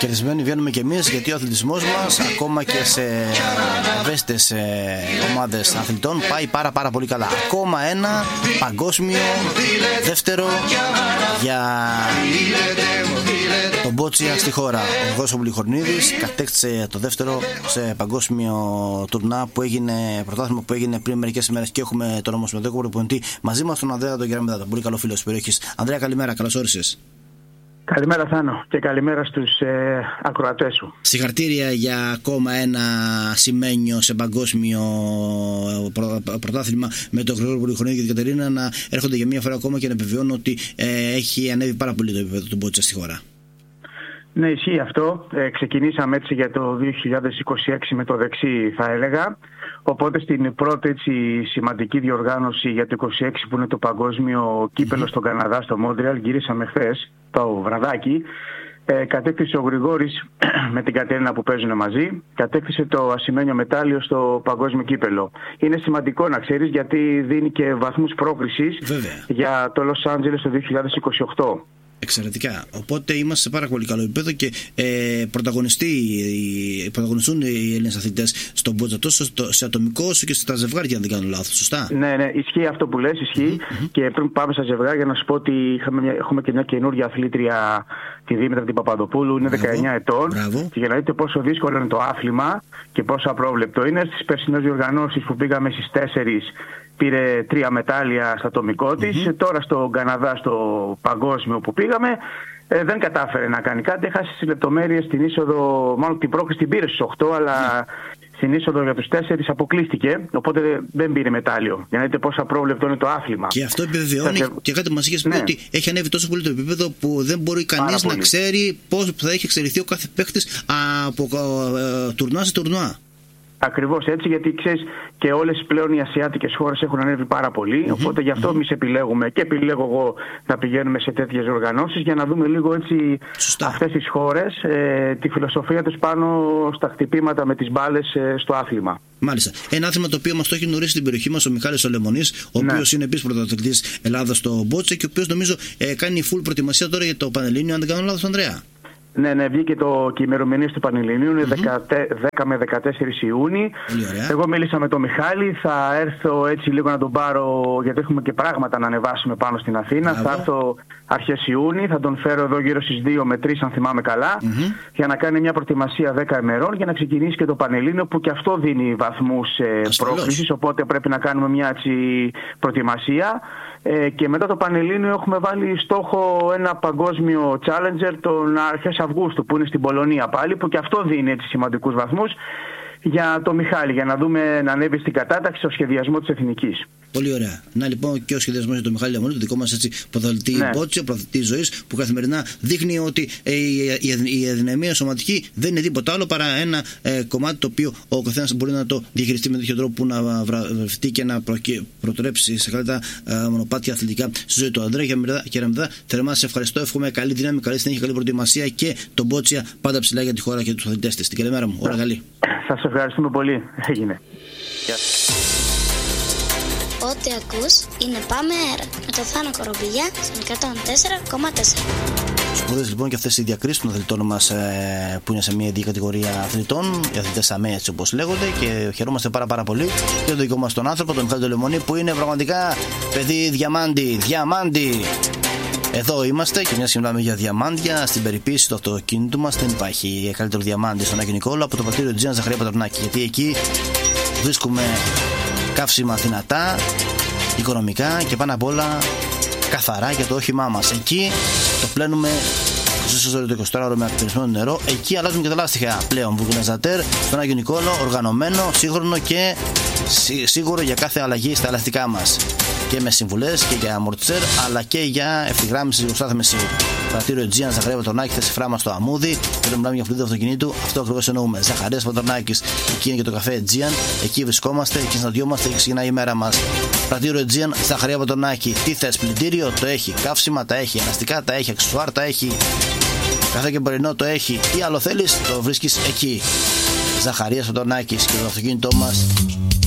Κερδισμένοι βγαίνουμε κι εμείς, γιατί ο αθλητισμός μας, ακόμα και σε ευαίσθητες ομάδες αθλητών, πάει πάρα πολύ καλά. Ακόμα ένα παγκόσμιο δεύτερο για τον μπότσια στη χώρα. Ο Γρηγόρης Πολυχορνίδης κατέκτησε το δεύτερο σε παγκόσμιο τουρνά που έγινε, πρωτάθλημα που έγινε πριν μερικές ημέρες, και έχουμε τον ομοσπονδιακό προπονητή μαζί μας, τον Ανδρέα τον Κεραμιδά, τον πολύ καλό φίλο της περιοχής. Ανδρέα, καλημέρα, καλώς όρισες. Καλημέρα Θάνο και καλημέρα στους ακροατές σου. Συγχαρητήρια για ακόμα ένα σημαίνιο σε παγκόσμιο πρωτάθλημα με τον Γρηγόρη Πολυχορνίδη και την Κατερίνα να έρχονται για μία φορά ακόμα και να επιβεβαιώνουν ότι έχει ανέβει πάρα πολύ το επίπεδο του μπότσα στη χώρα. Ναι, ισχύει αυτό. Ξεκινήσαμε έτσι για το 2026 με το δεξί, θα έλεγα. Οπότε στην πρώτη έτσι σημαντική διοργάνωση για το 26 που είναι το παγκόσμιο κύπελο στον Καναδά, στο Μόντρεαλ, γυρίσαμε χθες το βραδάκι. Κατέκτησε ο Γρηγόρης με την Κατερίνα που παίζουν μαζί, κατέκτησε το ασημένιο μετάλλιο στο παγκόσμιο κύπελο. Είναι σημαντικό να ξέρεις, γιατί δίνει και βαθμούς πρόκρισης για το Λος Άντζελες το 2028. Εξαιρετικά. Οπότε είμαστε σε πάρα πολύ καλό επίπεδο και πρωταγωνιστούν οι Έλληνες αθλητές στον μπότσα, τόσο σε ατομικό όσο και στα ζευγάρια, αν δεν κάνω λάθος. Σωστά. Ναι, ισχύει αυτό που λες, ισχύει. Και πριν πάμε στα ζευγάρια, να σου πω ότι έχουμε και μια καινούργια αθλήτρια, τη Δήμητρα την Παπαδοπούλου, είναι 19 ετών. Και για να δείτε πόσο δύσκολο είναι το άθλημα και πόσο απρόβλεπτο είναι, στις περσινές διοργανώσεις που πήγαμε στις 4. Πήρε 3 μετάλλια στα ατομικό της. Τώρα στον Καναδά, στο παγκόσμιο που πήγαμε, δεν κατάφερε να κάνει κάτι. Έχασε τις λεπτομέρειες στην είσοδο, μάλλον την πρόκριση την πήρε στους 8, αλλά στην είσοδο για τους 4 αποκλείστηκε. Οπότε δεν πήρε μετάλλιο. Για να δείτε πόσο απρόβλεπτο είναι το άθλημα. Και αυτό επιβεβαιώνει και κάτι που μας είχες πει, ότι έχει ανέβει τόσο πολύ το επίπεδο που δεν μπορεί κανείς να ξέρει πώς θα έχει εξελιχθεί ο κάθε παίχτης από τουρνουά σε τουρνουά. Ακριβώς έτσι, γιατί ξέρεις και όλες πλέον οι ασιάτικες χώρες έχουν ανέβει πάρα πολύ. Οπότε γι' αυτό εμείς επιλέγουμε και επιλέγω εγώ να πηγαίνουμε σε τέτοιες οργανώσεις για να δούμε λίγο έτσι αυτές τις χώρες, τη φιλοσοφία τους πάνω στα χτυπήματα με τις μπάλες στο άθλημα. Μάλιστα. Ένα άθλημα το οποίο μας το έχει γνωρίσει στην περιοχή μας ο Μιχάλης ο Λεμονής, ο οποίος είναι επίσης πρωταθλητής Ελλάδας στο μπότσα και ο οποίος νομίζω κάνει full προετοιμασία τώρα για το Πανελλήνιο, αν δεν κάνω λάθος, Ανδρέα. Ναι, βγήκε και η ημερομηνία του Πανελληνίου, είναι 10 με 14 Ιούνιου. Εγώ μίλησα με τον Μιχάλη, θα έρθω έτσι λίγο να τον πάρω, γιατί έχουμε και πράγματα να ανεβάσουμε πάνω στην Αθήνα. Θα έρθω αρχές Ιούνιου, θα τον φέρω εδώ γύρω στις 2 με 3, αν θυμάμαι καλά, για να κάνει μια προετοιμασία 10 ημερών για να ξεκινήσει και το Πανελλήνιο, που και αυτό δίνει βαθμούς πρόκλησης, οπότε πρέπει να κάνουμε μια έτσι προετοιμασία. Και μετά το Πανελλήνιο έχουμε βάλει στόχο ένα παγκόσμιο Challenger τον αρχές Αυγούστου, που είναι στην Πολωνία πάλι, που και αυτό δίνει έτσι σημαντικούς βαθμούς για το Μιχάλη, για να δούμε να ανέβει στην κατάταξη στο σχεδιασμό της εθνικής. Πολύ ωραία. Να λοιπόν και ο σχεδιασμός για τον Μιχάλη Λεμονή, το δικό μας έτσι πρωταθλητή μπότσιο, πρωταθλητή ζωής, που καθημερινά δείχνει ότι η αδυναμία σωματική δεν είναι τίποτα άλλο παρά ένα κομμάτι το οποίο ο καθένας μπορεί να το διαχειριστεί με τέτοιο τρόπο που να βραβευτεί και να προτρέψει σε καλύτερα μονοπάτια αθλητικά στη ζωή του. Ανδρέα Κεραμιδά, θερμά σε ευχαριστώ. Εύχομαι καλή δύναμη, καλή συνέχεια, καλή προετοιμασία και τον μπότσια πάντα ψηλά για τη χώρα και τους αθλητές της. Την καλημέρα μου. Ώρα καλή. Σας ευχαριστούμε πολύ. Έγινε. Ό,τι ακούς είναι Πάμε Αέρα με το Θάνο Κορομπηλιά στην 104,4. Σπουδές λοιπόν και αυτές οι διακρίσεις των αθλητών μας που είναι σε μια ειδική κατηγορία αθλητών, οι αθλητές ΑΜΕ όπως λέγονται, και χαιρόμαστε πάρα πολύ για τον δικό μας τον άνθρωπο, τον Μιχάλη τον Λεμονή, που είναι πραγματικά παιδί διαμάντι. Εδώ είμαστε και μιας και μιλάμε για διαμάντια, στην περιποίηση του αυτοκίνητου μας δεν υπάρχει καλύτερο διαμάντι στον Άγιο Νικόλαο από το πρατήριο Τζίαν Ζαχαρία Πατρονάκη, γιατί εκεί βρίσκουμε καύσιμα δυνατά, οικονομικά και πάνω απ' όλα καθαρά για το όχημά μας. Εκεί το πλένουμε το 24ωρο με απελπισμένο νερό. Εκεί αλλάζουμε και τα λάστιχα πλέον. Βουργκουνεζατέρ στον Άγιο Νικόλαο, οργανωμένο, σύγχρονο και σίγουρο για κάθε αλλαγή στα ελαστικά μας. Και με συμβουλές και για αμορτσέρ, αλλά και για ευθυγράμμιση στο κάθε μεσή. Πρατήριο Τζίαν Ζαχαρία Πατρονάκη, θα φράμα στο αμμούδι. Και όταν μιλάμε για φροντίδα αυτοκινήτου, αυτό ακριβώς εννοούμε. Ζαχαρίας Πατρονάκης, εκεί είναι και το καφέ Τζίαν. Εκεί βρισκόμαστε, εκεί συναντιόμαστε και ξεκινάει η μέρα μας. Πρατήριο Τζίαν Ζαχαρία Πατρονάκη. Τι θες, πλυντήριο? Το έχει. Καύσιμα τα έχει. Ελαστικά τα έχει. Αξεσουάρ τα έχει. Καφέ και πρωινό το έχει. Τι άλλο θέλεις, το βρίσκεις εκεί. Ζαχαρίας Πατρονάκης και το αυτοκίνητό μας